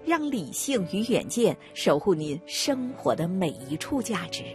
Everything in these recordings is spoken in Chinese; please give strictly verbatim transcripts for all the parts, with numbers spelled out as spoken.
让理性与远见守护您生活的每一处价值。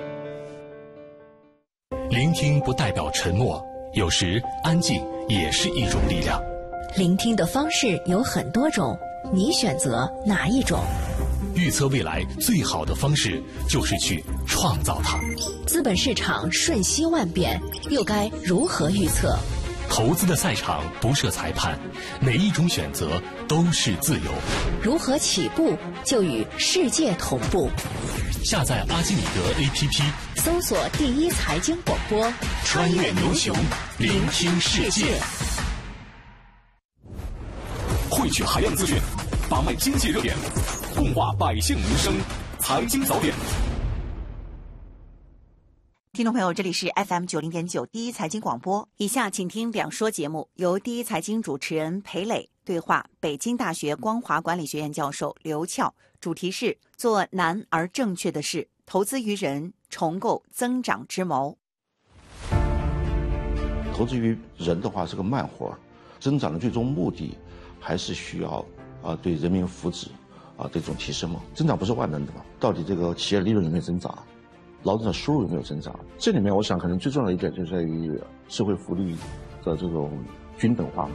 聆听不代表沉默，有时安静也是一种力量。 聆听的方式有很多种，你选择哪一种？ 预测未来最好的方式就是去创造它。 资本市场瞬息万变，又该如何预测？ 投资的赛场不设裁判，每一种选择都是自由。 如何起步就与世界同步？ 下载阿基米德 A P P， 搜索第一财经广播， 穿越牛熊，聆听世界。汇聚海量资讯，把脉经济热点，共话百姓民生，财经早点。 听众朋友，这里是 F M 九零点九第一财经广播。以下请听两说节目，由第一财经主持人裴磊对话北京大学光华管理学院教授刘俏，主题是做难而正确的事，投资于人，重构增长之谋。 投资于人的话是个慢活，增长的最终目的还是需要啊对人民福祉啊这种提升嘛。增长不是万能的嘛，到底这个企业利润有没有增长？劳动者收入有没有增长？这里面我想可能最重要的一点就在于社会福利的这种均等化嘛。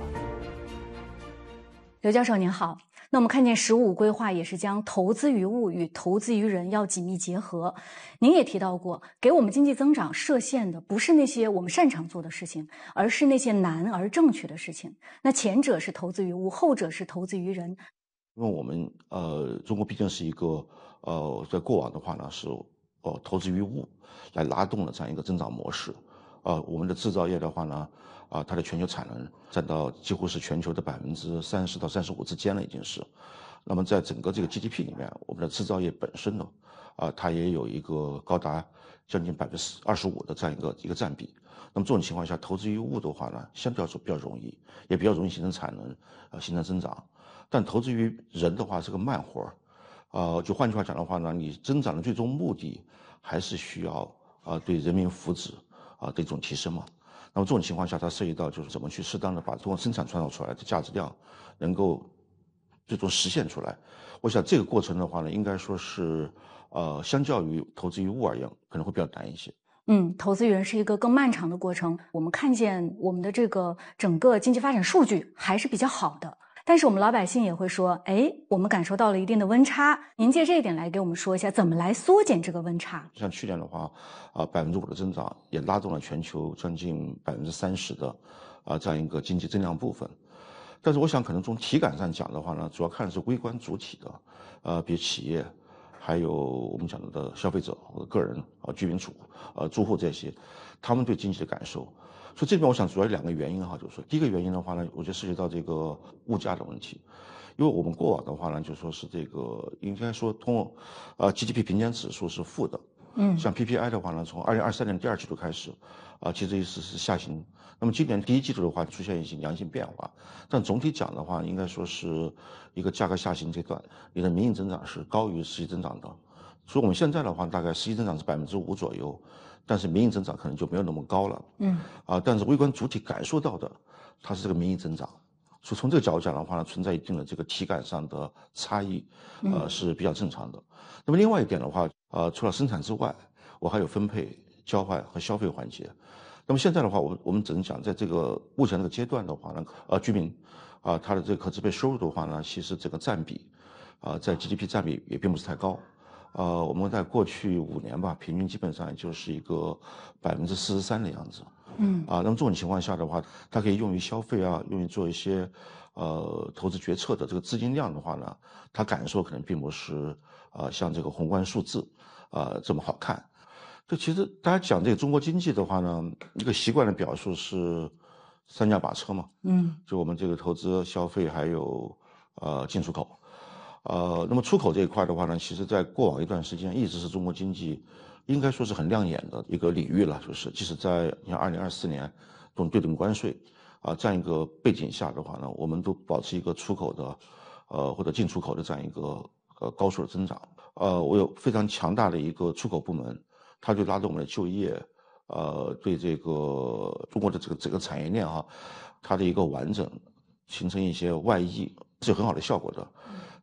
刘教授您好，那我们看见“十五”规划也是将投资于物与投资于人要紧密结合。您也提到过，给我们经济增长设限的不是那些我们擅长做的事情，而是那些难而正确的事情。那前者是投资于物，后者是投资于人。 因为我们呃，中国毕竟是一个呃，在过往的话呢是。哦，投资于物来拉动了这样一个增长模式，呃，我们的制造业的话呢，啊、呃，它的全球产能占到几乎是全球的百分之三十到三十五之间了，已经是。那么在整个这个 G D P 里面，我们的制造业本身呢，啊、呃，它也有一个高达将近百分之二十五的这样一个一个占比。那么这种情况下，投资于物的话呢，相对来说比较容易，也比较容易形成产能，呃，形成增长。但投资于人的话是个慢活儿。呃，就换句话讲的话呢，你增长的最终目的还是需要啊、呃、对人民福祉啊的一种提升嘛。那么这种情况下，它涉及到就是怎么去适当的把通过生产创造出来的价值量能够最终实现出来。我想这个过程的话呢，应该说是呃，相较于投资于物而言，可能会比较难一些。 嗯，投资于人是一个更漫长的过程。我们看见我们的这个整个经济发展数据还是比较好的。但是我们老百姓也会说，哎，我们感受到了一定的温差。您借这一点来给我们说一下，怎么来缩减这个温差？ 像去年的话，啊，百分之五的增长也拉动了全球将近百分之三十的，啊，这样一个经济增量部分。但是我想，可能从体感上讲的话呢，主要看的是微观主体的，呃，比如企业，还有我们讲的消费者或者个人啊、居民主、呃住户这些，他们对经济的感受。所以这边我想主要有两个原因哈，就是说第一个原因的话呢，我觉得涉及到这个物价的问题，因为我们过往的话呢，就说是这个应该说通过呃 G D P 平均指数是负的，嗯，像 P P I 的话呢，从二零二三年第二季度开始，啊、呃，其实意思是下行。那么今年第一季度的话出现一些良性变化，但总体讲的话，应该说是一个价格下行阶段，你的名义增长是高于实际增长的，所以我们现在的话大概实际增长是百分之五左右。但是名义增长可能就没有那么高了，嗯，啊，但是微观主体感受到的，它是这个名义增长，所以从这个角度讲的话呢，存在一定的这个体感上的差异，呃，是比较正常的。那么另外一点的话，呃，除了生产之外，我还有分配、交换和消费环节。那么现在的话，我我们只能讲，在这个目前这个阶段的话呢，呃，居民啊、呃，他的这个可支配收入的话呢，其实这个占比，啊、呃，在 G D P 占比也并不是太高。呃，我们在过去五年吧，平均基本上就是一个百分之四十三的样子。嗯，啊，那么这种情况下的话，它可以用于消费啊，用于做一些呃投资决策的这个资金量的话呢，它感受可能并不是呃像这个宏观数字呃这么好看。这其实大家讲这个中国经济的话呢，一个习惯的表述是三驾马车嘛。嗯，就我们这个投资、消费还有呃进出口。呃，那么出口这一块的话呢，其实在过往一段时间一直是中国经济应该说是很亮眼的一个领域了，就是即使在你看二零二四年这种对等关税啊、呃、这样一个背景下的话呢，我们都保持一个出口的呃或者进出口的这样一个呃高速的增长。呃，我有非常强大的一个出口部门，它就拉动我们的就业，呃，对这个中国的这个整个产业链啊，它的一个完整，形成一些外溢是有很好的效果的。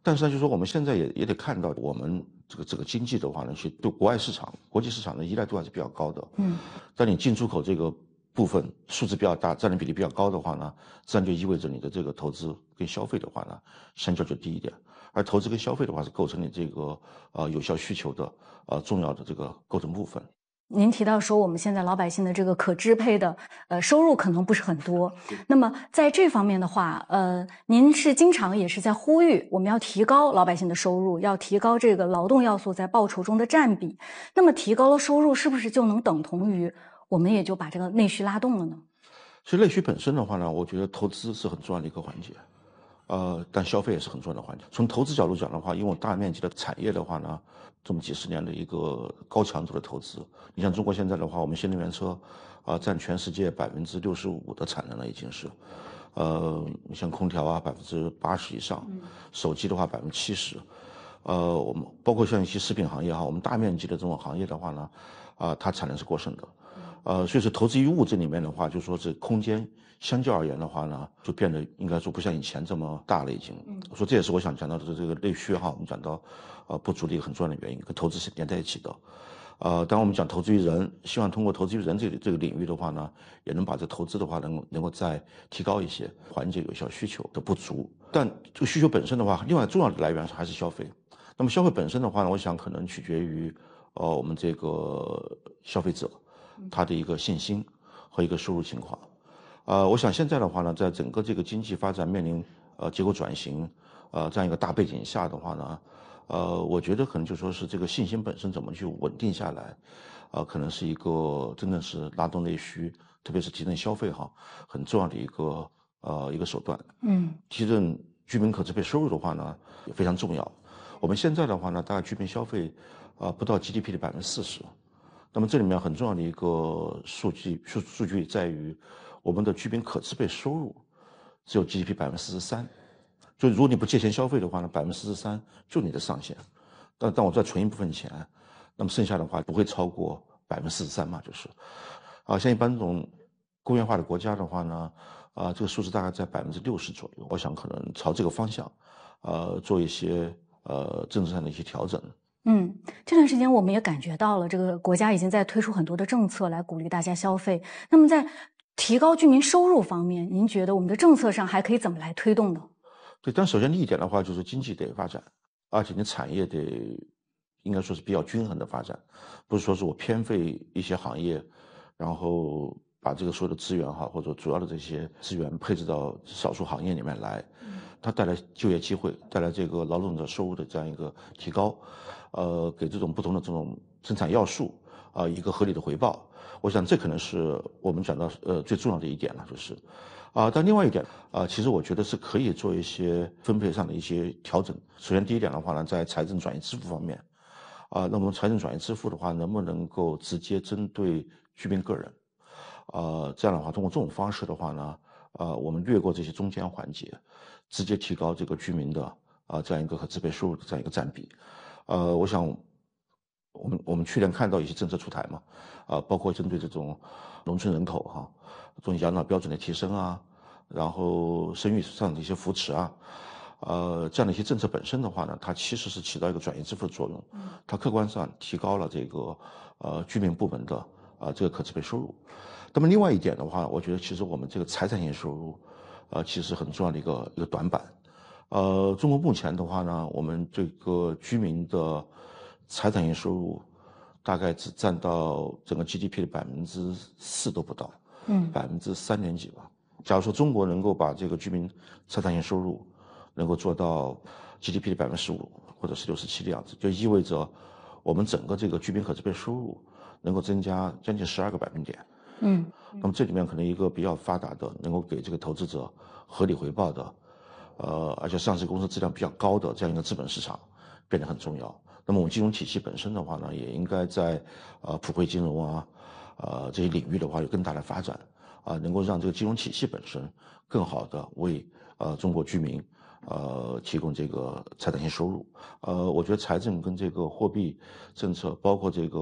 但是呢，就是说我们现在也也得看到，我们这个这个经济的话呢，是对国外市场、国际市场的依赖度还是比较高的。 嗯， 但你进出口这个部分数字比较大，占的比例比较高的话呢，自然就意味着你的这个投资跟消费的话呢，相较就低一点。而投资跟消费的话是构成你这个呃有效需求的呃重要的这个构成部分。 您提到说我们现在老百姓的这个可支配的呃收入可能不是很多，那么在这方面的话，呃，您是经常也是在呼吁我们要提高老百姓的收入，要提高这个劳动要素在报酬中的占比。那么提高了收入，是不是就能等同于我们也就把这个内需拉动了呢？ 其实内需本身的话呢，我觉得投资是很重要的一个环节。呃，但消费也是很重要的环节。从投资角度讲的话，因为我大面积的产业的话呢，这么几十年的一个高强度的投资，你像中国现在的话，我们新能源车，啊、呃，占全世界百分之六十五的产能了，已经是，呃，像空调啊，百分之八十以上，手机的话百分之七十，呃，我们包括像一些食品行业哈，我们大面积的这种行业的话呢，啊、呃，它产能是过剩的，呃，所以说投资于物这里面的话，就说是空间。相较而言的话呢，就变得应该说不像以前这么大了，已经。我说这也是我想讲到的这个内需哈，我们讲到，呃，不足的一个很重要的原因，跟投资是连在一起的。呃，当我们讲投资于人，希望通过投资于人这个这个领域的话呢，也能把这投资的话能能够再提高一些，缓解有效需求的不足。但这个需求本身的话，另外重要的来源还是消费。那么消费本身的话呢，我想可能取决于，呃，我们这个消费者他的一个信心和一个收入情况。呃，我想现在的话呢，在整个这个经济发展面临呃结构转型，呃这样一个大背景下的话呢，呃，我觉得可能就说是这个信心本身怎么去稳定下来，呃，可能是一个真的是拉动内需，特别是提振消费哈，很重要的一个呃一个手段。 嗯， 提振居民可支配收入的话呢，也非常重要。我们现在的话呢，大概居民消费啊、呃、不到 G D P 的百分之四十，那么这里面很重要的一个数据数数据在于。我们的居民可支配收入只有 G D P 百分之四十三，就如果你不借钱消费的话呢，百分之四十三就你的上限。但但我再存一部分钱，那么剩下的话不会超过百分之四十三嘛，就是，啊，像一般这种工业化的国家的话呢，啊，这个数字大概在百分之六十左右。我想可能朝这个方向，呃，做一些呃政策上的一些调整。 嗯，这段时间我们也感觉到了，这个国家已经在推出很多的政策来鼓励大家消费。那么在提高居民收入方面，您觉得我们的政策上还可以怎么来推动呢？ 对，但首先第一点的话，就是经济得发展，而且你产业得应该说是比较均衡的发展，不是说是我偏废一些行业，然后把这个所有的资源哈，或者主要的这些资源配置到少数行业里面来，它带来就业机会，带来这个劳动者收入的这样一个提高，呃，给这种不同的这种生产要素啊、呃、一个合理的回报。我想这可能是我们讲到呃最重要的一点了，就是啊、呃，但另外一点啊、呃，其实我觉得是可以做一些分配上的一些调整。首先第一点的话呢，在财政转移支付方面，啊、呃，那么财政转移支付的话，能不能够直接针对居民个人？呃，这样的话，通过这种方式的话呢，呃，我们略过这些中间环节，直接提高这个居民的啊、呃、这样一个可支配收入的这样一个占比。呃，我想。我们我们去年看到一些政策出台嘛，啊、呃，包括针对这种农村人口哈，这种养老标准的提升啊，然后生育上的一些扶持啊，呃，这样的一些政策本身的话呢，它其实是起到一个转移支付的作用，它客观上提高了这个呃居民部门的啊、呃、这个可支配收入。那么另外一点的话，我觉得其实我们这个财产性收入，呃，其实很重要的一个一个短板。呃，中国目前的话呢，我们这个居民的财产性收入大概只占到整个 G D P 的百分之四都不到，嗯，百分之三点几吧。假如说中国能够把这个居民财产性收入能够做到 G D P 的百分之十五或者是六十七的样子，就意味着我们整个这个居民可支配收入能够增加将近十二个百分点。嗯，那么这里面可能一个比较发达的，能够给这个投资者合理回报的，呃，而且上市公司质量比较高的这样一个资本市场变得很重要。那么我们金融体系本身的话呢，也应该在呃普惠金融啊，呃这些领域的话有更大的发展啊、呃，能够让这个金融体系本身更好的为呃中国居民呃提供这个财产性收入。呃，我觉得财政跟这个货币政策，包括这个